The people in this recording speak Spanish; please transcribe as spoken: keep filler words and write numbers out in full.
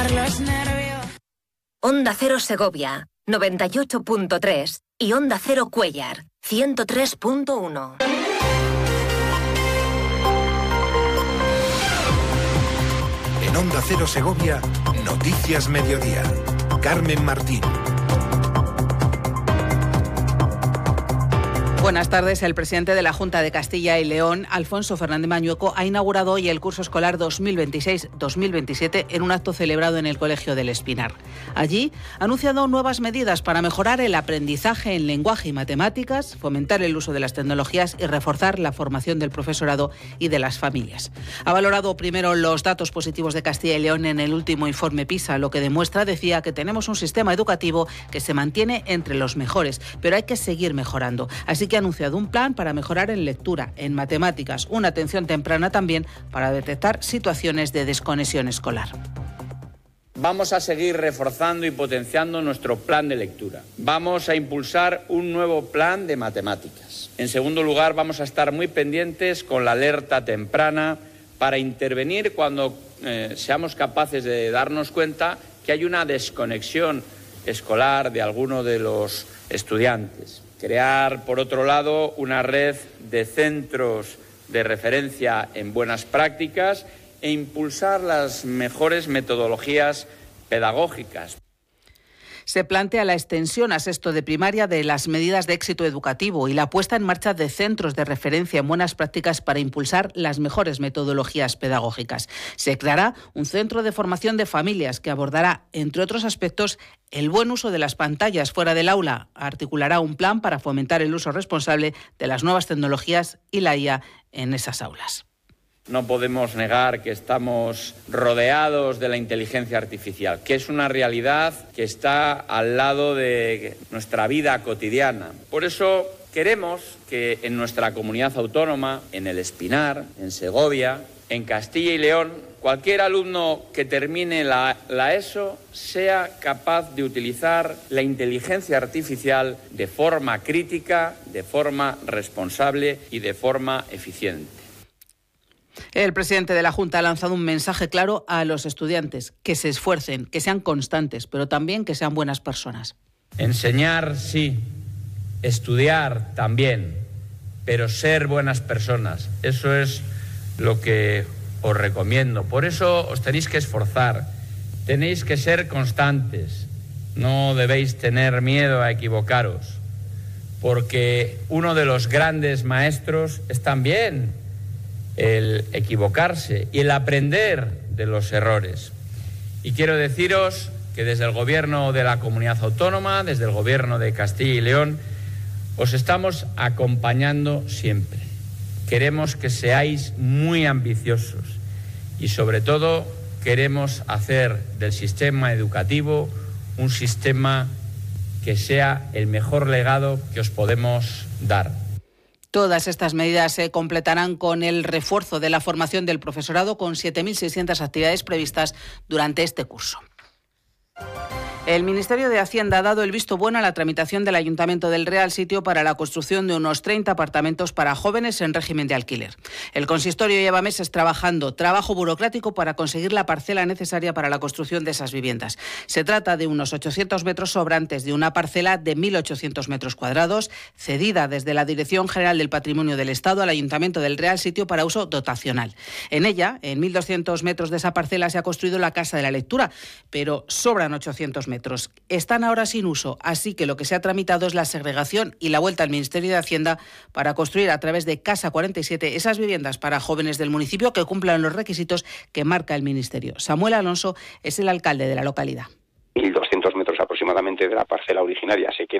Los nervios. Onda Cero Segovia, noventa y ocho punto tres y Onda Cero Cuéllar, ciento tres punto uno. En Onda Cero Segovia, Noticias Mediodía. Carmen Martín. Buenas tardes. El presidente de la Junta de Castilla y León, Alfonso Fernández Mañueco, ha inaugurado hoy el curso escolar dos mil veintiséis dos mil veintisiete en un acto celebrado en el Colegio del Espinar. Allí ha anunciado nuevas medidas para mejorar el aprendizaje en lenguaje y matemáticas, fomentar el uso de las tecnologías y reforzar la formación del profesorado y de las familias. Ha valorado primero los datos positivos de Castilla y León en el último informe PISA, lo que demuestra, decía, que tenemos un sistema educativo que se mantiene entre los mejores, pero hay que seguir mejorando. Así que ha anunciado un plan para mejorar en lectura, en matemáticas, una atención temprana también para detectar situaciones de desconexión escolar. Vamos a seguir reforzando y potenciando nuestro plan de lectura. Vamos a impulsar un nuevo plan de matemáticas. En segundo lugar, vamos a estar muy pendientes con la alerta temprana para intervenir cuando eh, seamos capaces de darnos cuenta que hay una desconexión escolar de alguno de los estudiantes. Crear, por otro lado, una red de centros de referencia en buenas prácticas e impulsar las mejores metodologías pedagógicas. Se plantea la extensión a sexto de primaria de las medidas de éxito educativo y la puesta en marcha de centros de referencia en buenas prácticas para impulsar las mejores metodologías pedagógicas. Se creará un centro de formación de familias que abordará, entre otros aspectos, el buen uso de las pantallas fuera del aula. Articulará un plan para fomentar el uso responsable de las nuevas tecnologías y la I A en esas aulas. No podemos negar que estamos rodeados de la inteligencia artificial, que es una realidad que está al lado de nuestra vida cotidiana. Por eso queremos que en nuestra comunidad autónoma, en el Espinar, en Segovia, en Castilla y León, cualquier alumno que termine la, la ESO sea capaz de utilizar la inteligencia artificial de forma crítica, de forma responsable y de forma eficiente. El presidente de la Junta ha lanzado un mensaje claro a los estudiantes: que se esfuercen, que sean constantes, pero también que sean buenas personas. Enseñar, sí. Estudiar, también. Pero ser buenas personas, eso es lo que os recomiendo. Por eso os tenéis que esforzar, tenéis que ser constantes. No debéis tener miedo a equivocaros, porque uno de los grandes maestros es también el equivocarse y el aprender de los errores. Y quiero deciros que desde el Gobierno de la Comunidad Autónoma, desde el Gobierno de Castilla y León, os estamos acompañando siempre. Queremos que seáis muy ambiciosos y, sobre todo, queremos hacer del sistema educativo un sistema que sea el mejor legado que os podemos dar. Todas estas medidas se completarán con el refuerzo de la formación del profesorado, con siete mil seiscientas actividades previstas durante este curso. El Ministerio de Hacienda ha dado el visto bueno a la tramitación del Ayuntamiento del Real Sitio para la construcción de unos treinta apartamentos para jóvenes en régimen de alquiler. El consistorio lleva meses trabajando, trabajo burocrático para conseguir la parcela necesaria para la construcción de esas viviendas. Se trata de unos ochocientos metros sobrantes de una parcela de mil ochocientos metros cuadrados, cedida desde la Dirección General del Patrimonio del Estado al Ayuntamiento del Real Sitio para uso dotacional. En ella, en mil doscientos metros de esa parcela, se ha construido la Casa de la Lectura, pero sobran ochocientos metros. Están ahora sin uso, así que lo que se ha tramitado es la segregación y la vuelta al Ministerio de Hacienda para construir a través de Casa cuarenta y siete esas viviendas para jóvenes del municipio que cumplan los requisitos que marca el Ministerio. Samuel Alonso es el alcalde de la localidad. mil doscientos metros aproximadamente de la parcela originaria se queda